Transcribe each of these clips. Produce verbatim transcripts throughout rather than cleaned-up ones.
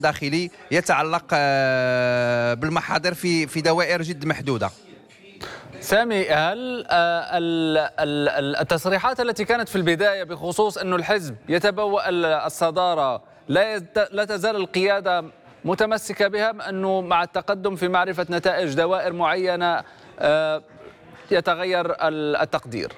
داخلي يتعلق بالمحاضر في في دوائر جد محدودة. سامي، هل التصريحات التي كانت في البداية بخصوص أن الحزب يتبوأ الصدارة لا لا تزال القيادة متمسكة بها، أنه مع التقدم في معرفة نتائج دوائر معينة يتغير التقدير؟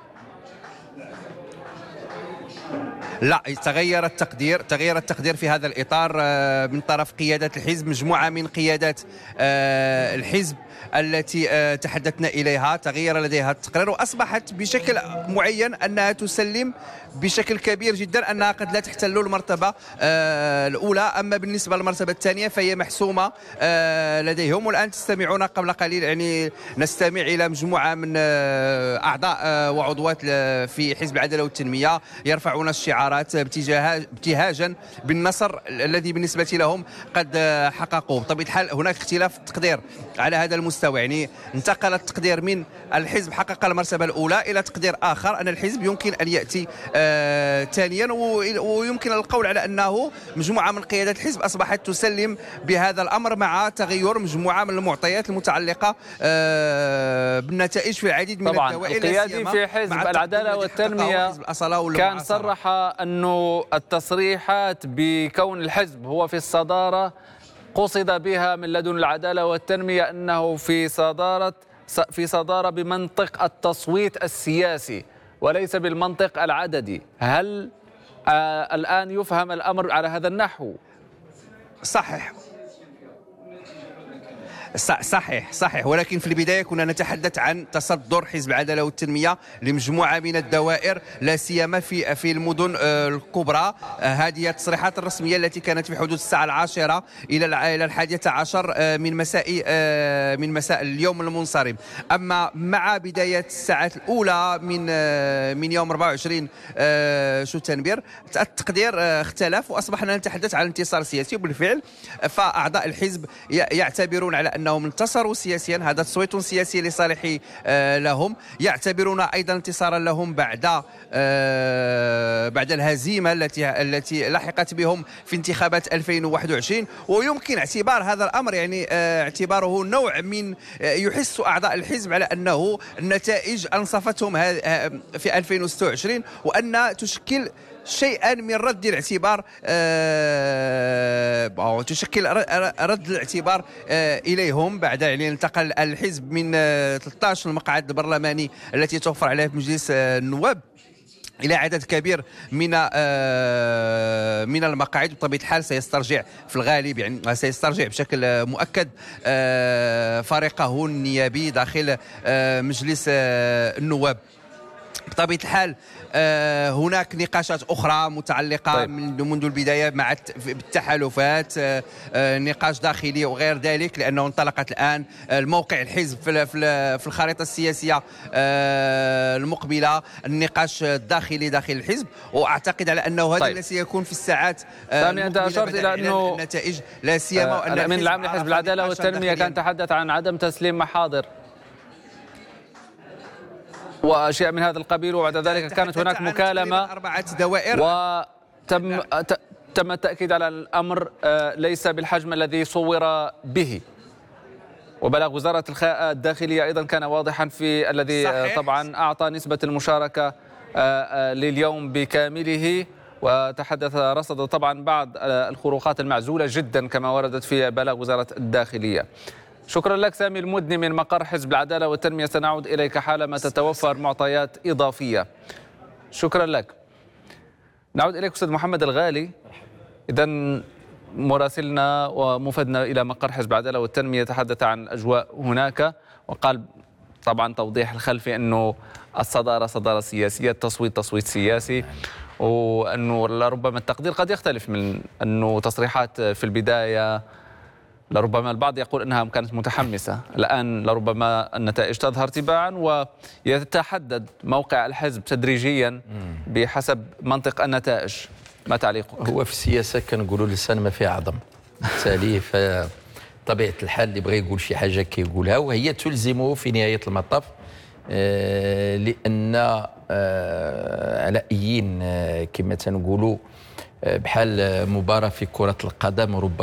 لا، تغير التقدير تغير التقدير في هذا الإطار من طرف قيادة الحزب. مجموعة من قيادات الحزب التي تحدثنا إليها تغير لديها التقرير، وأصبحت بشكل معين أنها تسلم بشكل كبير جدا أنها قد لا تحتل المرتبة الأولى، أما بالنسبة للمرتبة الثانية فهي محسومة لديهم. والآن تستمعون قبل قليل يعني نستمع إلى مجموعة من أعضاء وعضوات في حزب العدالة والتنمية يرفعون الشعارات ابتهاجا بالنصر الذي بالنسبة لهم قد حققوه. بطبيعة الحال هناك اختلاف في التقدير على هذا المستوى، يعني انتقل التقدير من الحزب حقق المرتبة الأولى إلى تقدير آخر أن الحزب يمكن أن يأتي آه ثانيا، ويمكن القول على أنه مجموعة من قيادات الحزب أصبحت تسلم بهذا الأمر مع تغير مجموعة من المعطيات المتعلقة آه بالنتائج في العديد من طبعا الدوائر. القيادي في حزب العدالة والتنمية كان صرح أنه التصريحات بكون الحزب هو في الصدارة قصد بها من لدن العدالة والتنمية أنه في صدارة في صدارة بمنطق التصويت السياسي وليس بالمنطق العددي. هل آه الآن يفهم الأمر على هذا النحو؟ صحيح صحيح صحيح ولكن في البداية كنا نتحدث عن تصدر حزب العدالة والتنمية لمجموعة من الدوائر، لا سيما في في المدن الكبرى. هذه التصريحات الرسمية التي كانت في حدود الساعة العاشرة إلى إلى الحادية عشر من مساء من مساء اليوم المنصرم. أما مع بداية الساعات الأولى من من يوم أربعة وعشرين شتنبر التقدير اختلف وأصبحنا نتحدث عن انتصار سياسي. وبالفعل فأعضاء الحزب يعتبرون على أنهم انتصروا سياسيا، هذا تصويت سياسي لصالح لهم، يعتبرون أيضا انتصارا لهم بعد بعد الهزيمة التي التي لحقت بهم في انتخابات ألفين وواحد وعشرين. ويمكن اعتبار هذا الأمر يعني اعتباره نوع من يحس أعضاء الحزب على أنه النتائج أنصفتهم في ألفين وستة وعشرين وأن تشكل شيئا من رد الاعتبار آه تشكل رد الاعتبار آه اليهم بعد يعني انتقل الحزب من آه ثلاثة عشر المقعد البرلماني التي توفر عليها في مجلس آه النواب إلى عدد كبير من آه من المقاعد. بطبيعة الحال سيسترجع في الغالب يعني سيسترجع بشكل مؤكد آه فريقه النيابي داخل آه مجلس آه النواب. بطبيعة الحال آه هناك نقاشات أخرى متعلقة طيب. من منذ البداية مع التحالفات آه آه نقاش داخلي وغير ذلك، لأنه انطلقت الآن الموقع الحزب في في الخريطة السياسية آه المقبلة، النقاش الداخلي داخل الحزب. وأعتقد على أنه هذا طيب. سيكون في الساعات آه ثانية. أنت أشرت إلى أنه النتائج لا سيما آه الأمين العام لحزب العدالة والتنمية كان تحدث عن عدم تسليم محاضر وأشياء من هذا القبيل، وبعد ذلك كانت هناك مكالمة أربعة دوائر وتم تم التأكيد على الأمر ليس بالحجم الذي صور به. وبلاغ وزارة الداخلية أيضا كان واضحا في الذي صحيح. طبعا أعطى نسبة المشاركة لليوم بكامله، وتحدث رصد طبعا بعض الخروقات المعزولة جدا كما وردت في بلاغ وزارة الداخلية. شكرا لك سامي المدني من مقر حزب العدالة والتنمية، سنعود إليك حالما تتوفر معطيات إضافية. شكرا لك. نعود إليك أستاذ محمد الغالي. إذا مراسلنا ومفدنا إلى مقر حزب العدالة والتنمية تحدث عن أجواء هناك، وقال طبعا توضيح الخلفي أنه الصدارة صدارة سياسية، التصويت تصويت سياسي، وأنه لربما التقدير قد يختلف من أنه تصريحات في البداية لربما البعض يقول أنها كانت متحمسة، الآن لربما النتائج تظهر تباعا ويتحدد موقع الحزب تدريجيا بحسب منطق النتائج. ما تعليقك؟ هو في السياسة كنقولوا لسان ما فيه عظم، بالتالي فطبيعة الحال اللي بغى يقول شي حاجة كيقولها وهي تلزمه في نهاية المطاف، لأن على أيين كما تنقولوا بحال مباراة في كرة القدم ربما